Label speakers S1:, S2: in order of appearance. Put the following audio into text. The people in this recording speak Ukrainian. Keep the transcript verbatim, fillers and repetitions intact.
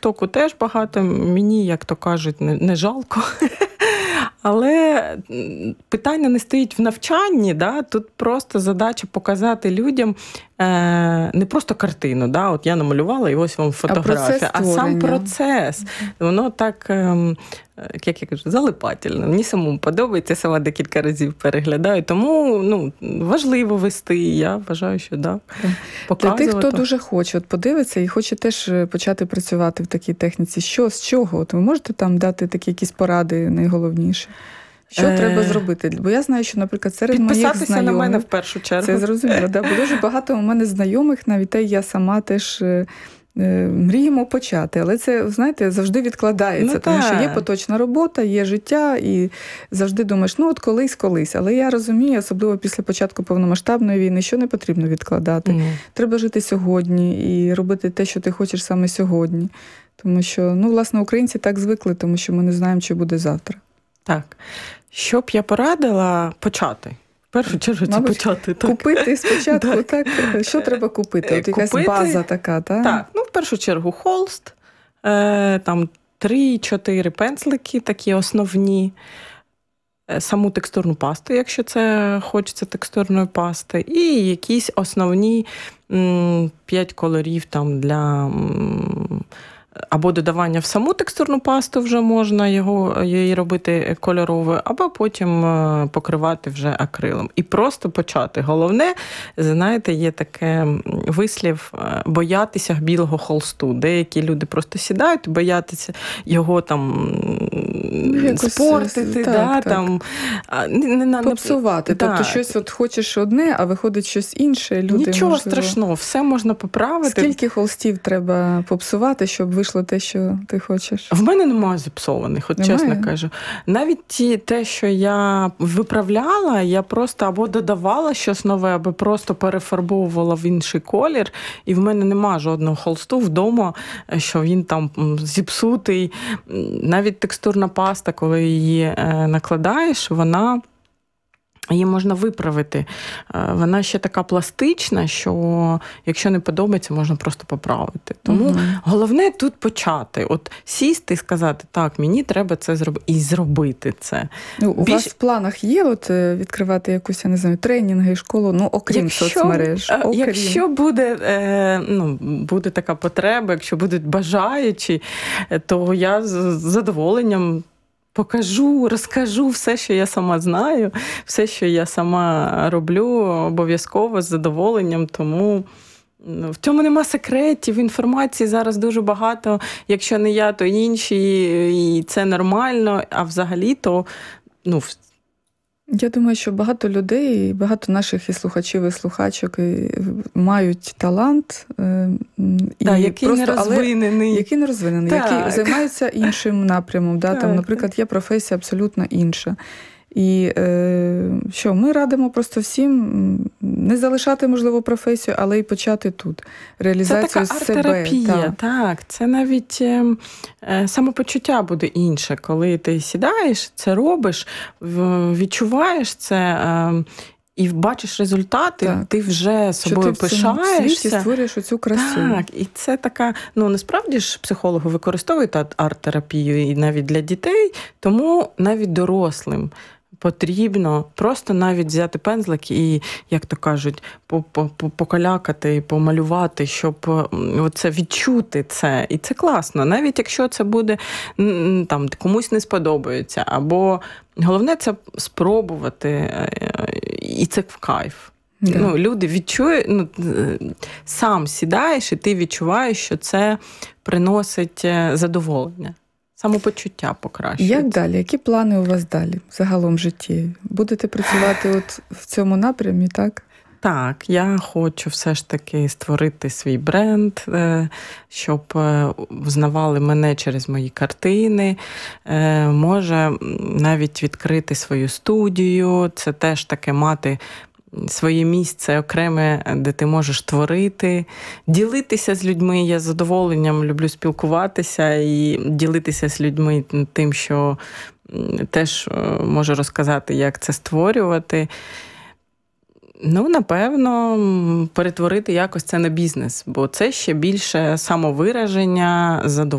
S1: Тіктоку теж багато, мені, як то кажуть, не, не жалко. Але питання не стоїть в навчанні, да? Тут просто задача показати людям е, не просто картину, да? От я намалювала і ось вам фотографія, а, а сам процес. Воно так, е, як я кажу, залипательно. Мені самому подобається, сама декілька разів переглядаю, тому ну, важливо вести, я вважаю, що да, показувати.
S2: Для тих, хто дуже хоче, от подивиться і хоче теж почати працювати в такій техніці, що, з чого? От ви можете там дати такі якісь поради найголовніші? Що е... треба зробити? Бо я знаю, що, наприклад, серед моїх знайомих...
S1: Підписатися на мене в першу чергу.
S2: Це зрозуміло, да? Бо дуже багато у мене знайомих, навіть те я сама теж е, мріємо почати. Але це, знаєте, завжди відкладається, ну, тому так. що є поточна робота, є життя, і завжди думаєш, ну от колись-колись. Але я розумію, особливо після початку повномасштабної війни, що не потрібно відкладати. Mm. Треба жити сьогодні і робити те, що ти хочеш саме сьогодні. Тому що, ну, власне, українці так звикли, тому що ми не знаємо, що буде завтра.
S1: Так. Що б я порадила почати? В першу чергу це почати. Так.
S2: Купити спочатку, так. так. Що треба купити? От якась купити, база така, так?
S1: Так, ну, в першу чергу холст, е, там три-чотири пензлики такі основні, саму текстурну пасту, якщо це хочеться текстурної пасти, і якісь основні м, п'ять кольорів там для... М, або додавання в саму текстурну пасту вже можна його, її робити кольоровою, або потім покривати вже акрилом. І просто почати. Головне, знаєте, є таке вислів боятися білого холсту. Деякі люди просто сідають, боятися його там якось спортити, так, да, так. Там,
S2: не, не, попсувати. Так. Тобто щось от хочеш одне, а виходить щось інше. Люди,
S1: нічого
S2: можливо...
S1: страшного, все можна поправити.
S2: Скільки холстів треба попсувати, щоб вийшло те, що ти хочеш?
S1: В мене немає зіпсованих, от немає? Чесно кажу. Навіть ті, те, що я виправляла, я просто або додавала щось нове, або просто перефарбовувала в інший колір, і в мене немає жодного холсту вдома, що він там зіпсутий. Навіть текстурна паста, коли її накладаєш, вона... її можна виправити. Вона ще така пластична, що якщо не подобається, можна просто поправити. Тому угу. головне тут почати. От сісти і сказати, так, мені треба це зробити. І зробити це.
S2: Ну, у Більш... вас в планах є от відкривати якусь, я не знаю, тренінги, школу, ну, окрім якщо, соцмереж? Окрім.
S1: Якщо буде, ну, буде така потреба, якщо будуть бажаючі, то я з задоволенням покажу, розкажу все, що я сама знаю, все, що я сама роблю, обов'язково з задоволенням, тому в цьому нема секретів, інформації зараз дуже багато, якщо не я, то інші, і це нормально, а взагалі то, ну,
S2: я думаю, що багато людей, багато наших і слухачів, і слухачок і мають талант, і
S1: да, який
S2: просто,
S1: не розвинений,
S2: але, який не розвинений,
S1: так.
S2: який займаються іншим напрямом. Да? Там, наприклад, є професія абсолютно інша. І е, що, ми радимо просто всім не залишати, можливо, професію, але й почати тут. Реалізацію
S1: себе.
S2: Це така арт-терапія,
S1: так. так. Це навіть е, самопочуття буде інше. Коли ти сідаєш, це робиш, відчуваєш це е, і бачиш результати, так. ти вже собою
S2: що ти
S1: пишаєшся.
S2: В світі створюєш оцю красу.
S1: Так, і це така, ну, насправді ж психологи використовують арт-терапію і навіть для дітей, тому навіть дорослим потрібно просто навіть взяти пензлик і, як то кажуть, покалякати, помалювати, щоб оце відчути це. І це класно. Навіть якщо це буде, там, комусь не сподобається. Або головне це спробувати, і це в кайф. Yeah. Ну, люди відчують, ну, сам сідаєш, і ти відчуваєш, що це приносить задоволення. Самопочуття покращується.
S2: Як далі? Які плани у вас далі, загалом в житті? Будете працювати от в цьому напрямі, так?
S1: Так, я хочу все ж таки створити свій бренд, щоб взнавали мене через мої картини. Може навіть відкрити свою студію. Це теж таке мати своє місце окреме, де ти можеш творити, ділитися з людьми. Я з задоволенням люблю спілкуватися і ділитися з людьми тим, що теж можу розказати, як це створювати. Ну, напевно, перетворити якось це на бізнес, бо це ще більше самовираження, задоволення.